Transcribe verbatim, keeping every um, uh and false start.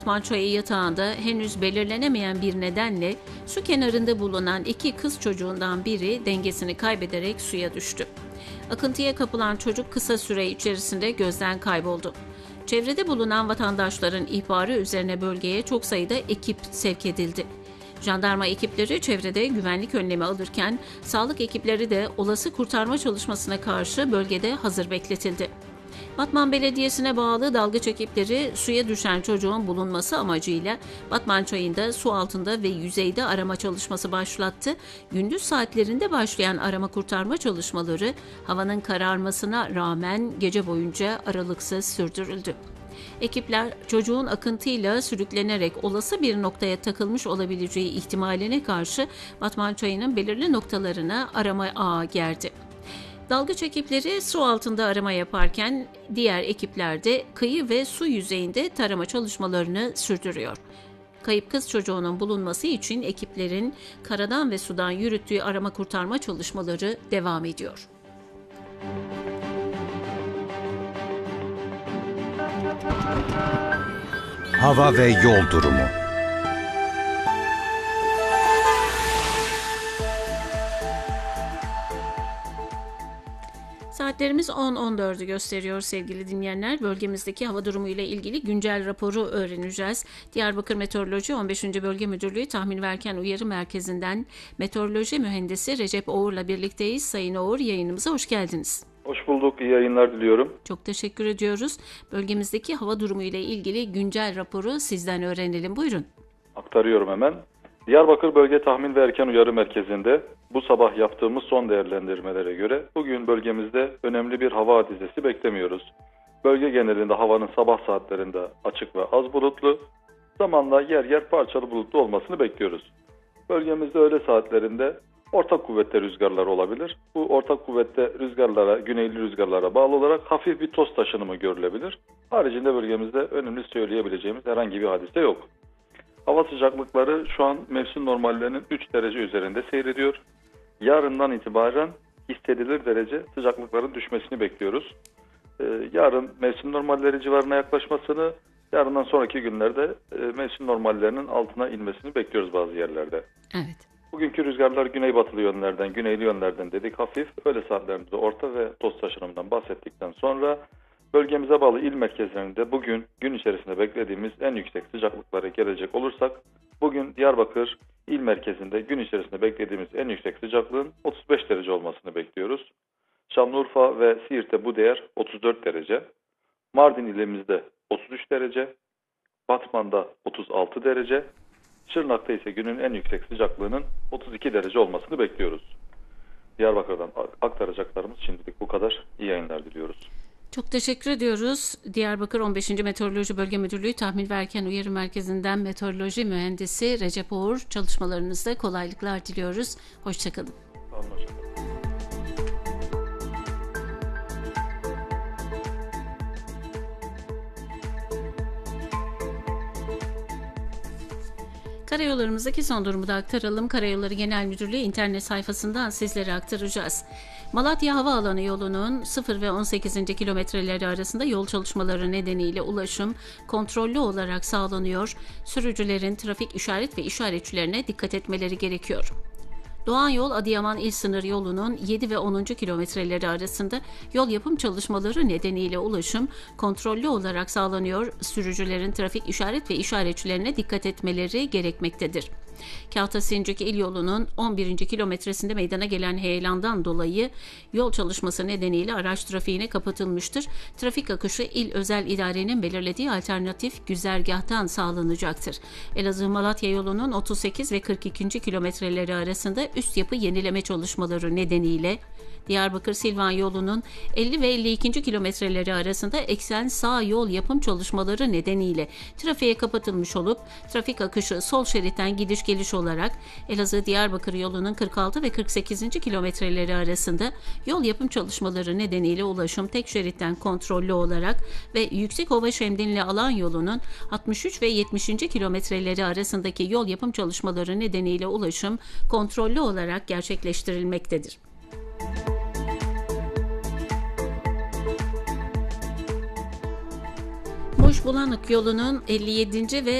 Batman Çayı yatağında henüz belirlenemeyen bir nedenle su kenarında bulunan iki kız çocuğundan biri dengesini kaybederek suya düştü. Akıntıya kapılan çocuk kısa süre içerisinde gözden kayboldu. Çevrede bulunan vatandaşların ihbarı üzerine bölgeye çok sayıda ekip sevk edildi. Jandarma ekipleri çevrede güvenlik önlemi alırken sağlık ekipleri de olası kurtarma çalışmasına karşı bölgede hazır bekletildi. Batman Belediyesi'ne bağlı dalgıç ekipleri suya düşen çocuğun bulunması amacıyla Batman Çayı'nda su altında ve yüzeyde arama çalışması başlattı. Gündüz saatlerinde başlayan arama kurtarma çalışmaları havanın kararmasına rağmen gece boyunca aralıksız sürdürüldü. Ekipler çocuğun akıntıyla sürüklenerek olası bir noktaya takılmış olabileceği ihtimaline karşı Batman Çayı'nın belirli noktalarına arama ağı gerdi. Dalgıç ekipleri su altında arama yaparken diğer ekipler de kıyı ve su yüzeyinde tarama çalışmalarını sürdürüyor. Kayıp kız çocuğunun bulunması için ekiplerin karadan ve sudan yürüttüğü arama kurtarma çalışmaları devam ediyor. Hava ve yol durumu. Saatlerimiz on on dördü gösteriyor sevgili dinleyenler. Bölgemizdeki hava durumu ile ilgili güncel raporu öğreneceğiz. Diyarbakır Meteoroloji on beşinci Bölge Müdürlüğü Tahmin ve Erken Uyarı Merkezi'nden Meteoroloji Mühendisi Recep Oğur'la birlikteyiz. Sayın Oğur, yayınımıza hoş geldiniz. Hoş bulduk. İyi yayınlar diliyorum. Çok teşekkür ediyoruz. Bölgemizdeki hava durumu ile ilgili güncel raporu sizden öğrenelim. Buyurun. Aktarıyorum hemen. Diyarbakır Bölge Tahmin ve Erken Uyarı Merkezi'nde bu sabah yaptığımız son değerlendirmelere göre bugün bölgemizde önemli bir hava hadisesi beklemiyoruz. Bölge genelinde havanın sabah saatlerinde açık ve az bulutlu, zamanla yer yer parçalı bulutlu olmasını bekliyoruz. Bölgemizde öğle saatlerinde orta kuvvette rüzgarlar olabilir. Bu orta kuvvette rüzgarlara, güneyli rüzgarlara bağlı olarak hafif bir toz taşınımı görülebilir. Haricinde bölgemizde önemli söyleyebileceğimiz herhangi bir hadise yok. Hava sıcaklıkları şu an mevsim normallerinin üç derece üzerinde seyrediyor. Yarından itibaren hissedilir derece sıcaklıkların düşmesini bekliyoruz. Ee, yarın mevsim normalleri civarına yaklaşmasını, yarından sonraki günlerde e, mevsim normallerinin altına inmesini bekliyoruz bazı yerlerde. Evet. Bugünkü rüzgarlar güneybatılı yönlerden, güneyli yönlerden dedik hafif. Öğle saatlerinde orta ve toz taşınımından bahsettikten sonra bölgemize bağlı il merkezlerinde bugün gün içerisinde beklediğimiz en yüksek sıcaklıklara gelecek olursak, bugün Diyarbakır il merkezinde gün içerisinde beklediğimiz en yüksek sıcaklığın otuz beş derece olmasını bekliyoruz. Şanlıurfa ve Siirt'te bu değer otuz dört derece. Mardin ilimizde otuz üç derece. Batman'da otuz altı derece. Şırnak'ta ise günün en yüksek sıcaklığının otuz iki derece olmasını bekliyoruz. Diyarbakır'dan aktaracaklarımız şimdilik bu kadar. İyi yayınlar diliyoruz. Çok teşekkür ediyoruz. Diyarbakır on beşinci Meteoroloji Bölge Müdürlüğü Tahmin ve Erken Uyarı Merkezi'nden Meteoroloji Mühendisi Recep Oğur, çalışmalarınızda kolaylıklar diliyoruz. Hoşçakalın. Sağ olun, hoşçakalın. Karayollarımızdaki son durumu da aktaralım. Karayolları Genel Müdürlüğü internet sayfasından sizlere aktaracağız. Malatya Havaalanı yolunun sıfır ve on sekizinci kilometreleri arasında yol çalışmaları nedeniyle ulaşım kontrollü olarak sağlanıyor. Sürücülerin trafik işaret ve işaretçilerine dikkat etmeleri gerekiyor. Doğan Yol Adıyaman İl Sınır Yolu'nun yedi ve onuncu kilometreleri arasında yol yapım çalışmaları nedeniyle ulaşım kontrollü olarak sağlanıyor. Sürücülerin trafik işaret ve işaretçilerine dikkat etmeleri gerekmektedir. Kahtasincik İl Yolu'nun on birinci kilometresinde meydana gelen heyelandan dolayı yol çalışması nedeniyle araç trafiğine kapatılmıştır. Trafik akışı İl Özel İdare'nin belirlediği alternatif güzergahtan sağlanacaktır. Elazığ-Malatya yolunun otuz sekiz ve kırk ikinci kilometreleri arasında üst yapı yenileme çalışmaları nedeniyle Diyarbakır-Silvan yolunun elli ve elli ikinci kilometreleri arasında eksen sağ yol yapım çalışmaları nedeniyle trafiğe kapatılmış olup trafik akışı sol şeritten gidiş geliş olarak Elazığ-Diyarbakır yolunun kırk altı ve kırk sekizinci kilometreleri arasında yol yapım çalışmaları nedeniyle ulaşım tek şeritten kontrollü olarak ve Yüksekova-Şemdinli alan yolunun altmış üç ve yetmişinci kilometreleri arasındaki yol yapım çalışmaları nedeniyle ulaşım kontrollü olarak gerçekleştirilmektedir. Muş Bulanık yolunun elli yedinci ve